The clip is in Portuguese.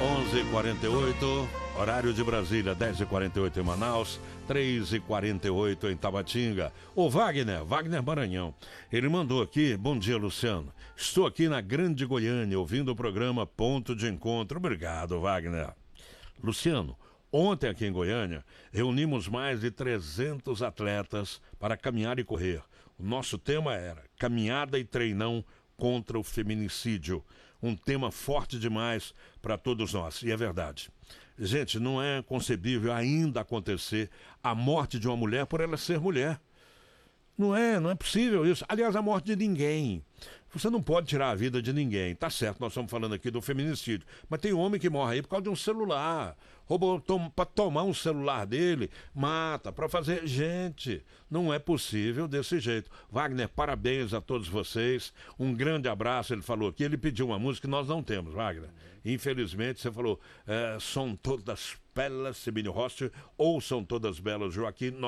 11h48, horário de Brasília, 10h48 em Manaus, 3h48 em Tabatinga. O Wagner Maranhão, ele mandou aqui: bom dia, Luciano. Estou aqui na Grande Goiânia, ouvindo o programa Ponto de Encontro. Obrigado, Wagner. Luciano, ontem aqui em Goiânia, reunimos mais de 300 atletas para caminhar e correr. O nosso tema era caminhada e treinão contra o feminicídio. Um tema forte demais para todos nós, e é verdade. Gente, não é concebível ainda acontecer a morte de uma mulher por ela ser mulher. Não é possível isso. Aliás, a morte de ninguém. Você não pode tirar a vida de ninguém. Tá certo, nós estamos falando aqui do feminicídio. Mas tem homem que morre aí por causa de um celular. Roubou para tomar um celular dele, mata, para fazer... Gente, não é possível desse jeito. Wagner, parabéns a todos vocês. Um grande abraço, ele falou aqui. Ele pediu uma música que nós não temos, Wagner. Infelizmente, você falou, são todas belas, Sabine Rossi, ou são todas belas, Joaquim.